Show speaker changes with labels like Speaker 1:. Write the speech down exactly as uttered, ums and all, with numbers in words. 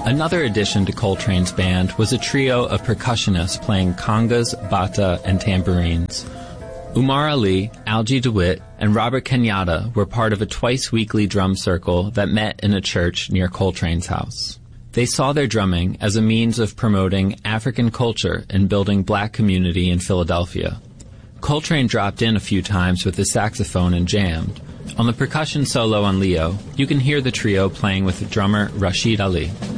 Speaker 1: Another addition to Coltrane's band was a trio of percussionists playing congas, bata, and tambourines. Umar Ali, Algie DeWitt, and Robert Kenyatta were part of a twice-weekly drum circle that met in a church near Coltrane's house. They saw their drumming as a means of promoting African culture and building black community in Philadelphia. Coltrane dropped in a few times with his saxophone and jammed. On the percussion solo on Leo, you can hear the trio playing with drummer Rashid Ali.